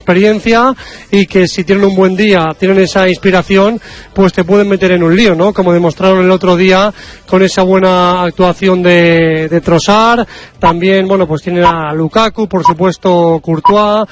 experiencia y que si tienen un buen día, tienen esa inspiración, pues te pueden meter en un lío, ¿no? Como demostraron el otro día con esa buena actuación de Trossard. También, bueno, pues tienen a Lukaku, por supuesto Courtois,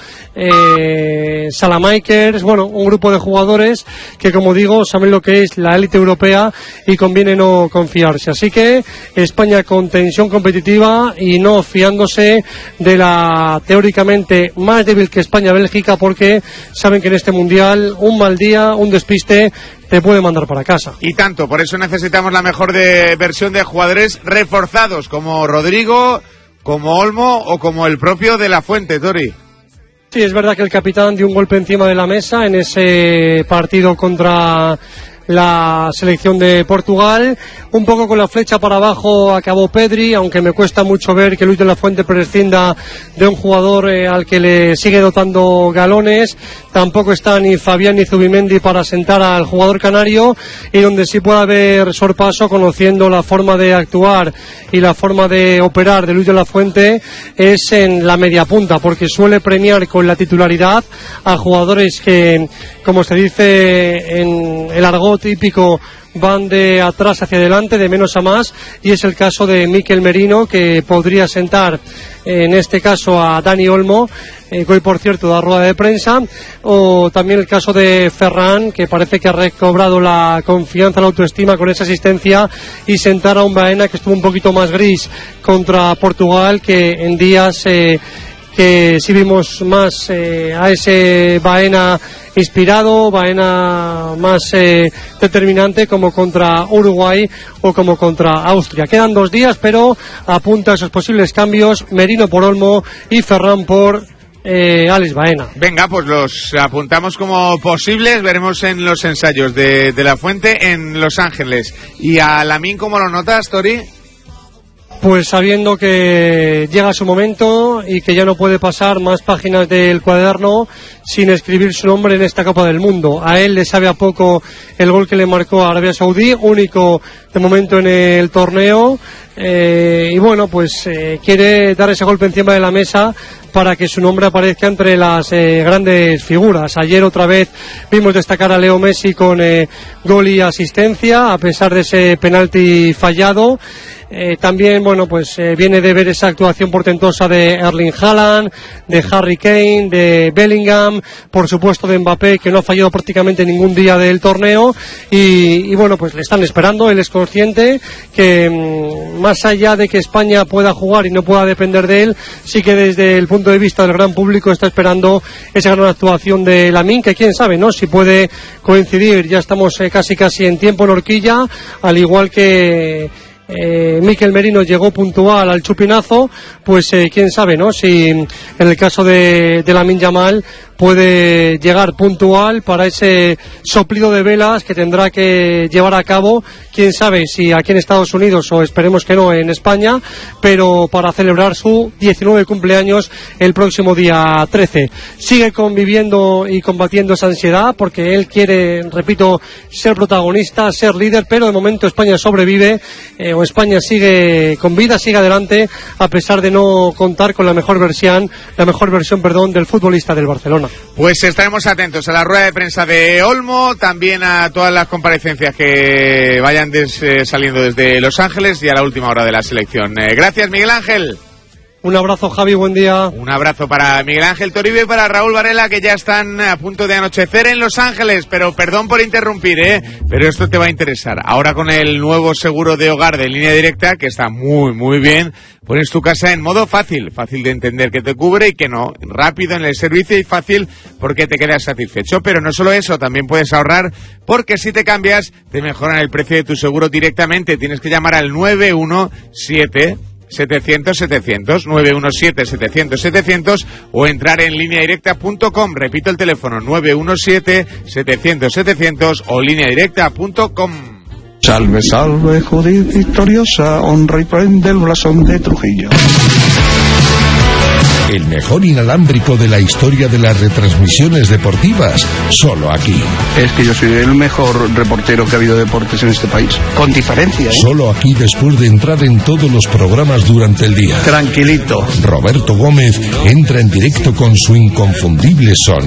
Salamakers, bueno, un grupo de jugadores que, como digo, saben lo que es la élite europea y conviene no confiarse. Así que España con tensión competitiva y no fiándose de la teóricamente más débil que España, Bélgica, porque saben que en este mundial un mal día, un despiste te puede mandar para casa. Y tanto, por eso necesitamos la mejor versión de jugadores reforzados como Rodrigo, como Olmo o como el propio De La Fuente, Tori. Sí, es verdad que el capitán dio un golpe encima de la mesa en ese partido contra la selección de Portugal. Un poco con la flecha para abajo acabó Pedri, aunque me cuesta mucho ver que Luis de la Fuente prescinda de un jugador al que le sigue dotando galones. Tampoco está ni Fabián ni Zubimendi para sentar al jugador canario, y donde sí puede haber sorpaso, conociendo la forma de actuar y la forma de operar de Luis de la Fuente, es en la media punta, porque suele premiar con la titularidad a jugadores que, como se dice en el argot típico, van de atrás hacia adelante, de menos a más, y es el caso de Mikel Merino, que podría sentar en este caso a Dani Olmo, que hoy por cierto da rueda de prensa, o también el caso de Ferran, que parece que ha recobrado la confianza, la autoestima con esa asistencia, y sentar a un Baena que estuvo un poquito más gris contra Portugal, que en días que sí vimos más a ese Baena inspirado, Baena más determinante, como contra Uruguay o como contra Austria. Quedan 2 días, pero apunta a esos posibles cambios: Merino por Olmo y Ferran por Alex Baena. Venga, pues los apuntamos como posibles. Veremos en los ensayos de La Fuente en Los Ángeles. ¿Y a Lamine cómo lo notas, Tori? Pues sabiendo que llega su momento y que ya no puede pasar más páginas del cuaderno sin escribir su nombre en esta Copa del Mundo. A él le sabe a poco el gol que le marcó a Arabia Saudí, único de momento en el torneo, y bueno, pues quiere dar ese golpe encima de la mesa para que su nombre aparezca entre las grandes figuras. Ayer otra vez vimos destacar a Leo Messi con gol y asistencia, a pesar de ese penalti fallado. También, bueno, pues viene de ver esa actuación portentosa de Erling Haaland, de Harry Kane, de Bellingham, por supuesto de Mbappé, que no ha fallado prácticamente ningún día del torneo, y bueno, pues le están esperando. Él es consciente que más allá de que España pueda jugar y no pueda depender de él, sí que desde el punto de vista del gran público está esperando esa gran actuación de Lamine, que quién sabe, ¿no?, si puede coincidir. Ya estamos casi en tiempo en horquilla, al igual que Mikel Merino llegó puntual al chupinazo, pues quién sabe, ¿no?, si en el caso de Lamine Yamal puede llegar puntual para ese soplido de velas que tendrá que llevar a cabo, quién sabe si aquí en Estados Unidos, o esperemos que no, en España, pero para celebrar su 19 cumpleaños el próximo día 13. Sigue conviviendo y combatiendo esa ansiedad, porque él quiere, repito, ser protagonista, ser líder, pero de momento España sobrevive, o España sigue con vida, sigue adelante, a pesar de no contar con la mejor versión del futbolista del Barcelona. Pues estaremos atentos a la rueda de prensa de Olmo, también a todas las comparecencias que vayan saliendo desde Los Ángeles y a la última hora de la selección. Gracias, Miguel Ángel. Un abrazo, Javi, buen día. Un abrazo para Miguel Ángel Toribio y para Raúl Varela, que ya están a punto de anochecer en Los Ángeles. Pero perdón por interrumpir, pero esto te va a interesar. Ahora, con el nuevo seguro de hogar de Línea Directa, que está muy, muy bien, pones tu casa en modo fácil de entender, que te cubre y que no, rápido en el servicio y fácil porque te quedas satisfecho. Pero no solo eso, también puedes ahorrar, porque si te cambias, te mejoran el precio de tu seguro directamente. Tienes que llamar al 917-700-700, 917-700-700, o entrar en lineadirecta.com. Repito el teléfono, 917-700-700 o lineadirecta.com. Salve, salve, Judith victoriosa, honra y prende el blasón de Trujillo. El mejor inalámbrico de la historia de las retransmisiones deportivas, solo aquí. Es que yo soy el mejor reportero que ha habido de deportes en este país, con diferencia, Solo aquí, después de entrar en todos los programas durante el día. Tranquilito. Roberto Gómez entra en directo con su inconfundible sonido.